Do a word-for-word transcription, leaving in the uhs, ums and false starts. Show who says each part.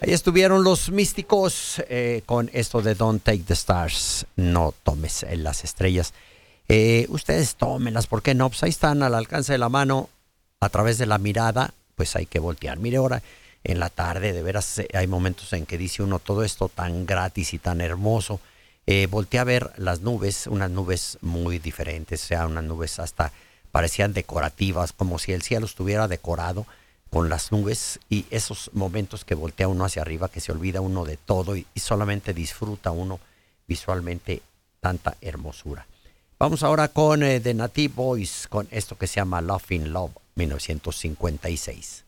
Speaker 1: Ahí estuvieron los Místicos eh, con esto de Don't Take the Stars, no tomes las estrellas. Eh, ustedes tómenlas, ¿por qué no? Pues ahí están al alcance de la mano, a través de la mirada, pues hay que voltear. Mire, ahora en la tarde, de veras, eh, hay momentos en que dice uno todo esto tan gratis y tan hermoso. Eh, volteé a ver las nubes, unas nubes muy diferentes, o sea, unas nubes hasta parecían decorativas, como si el cielo estuviera decorado con las nubes, y esos momentos que voltea uno hacia arriba, que se olvida uno de todo y, y solamente disfruta uno visualmente tanta hermosura. Vamos ahora con eh, The Native Boys, con esto que se llama Love in Love mil novecientos cincuenta y seis.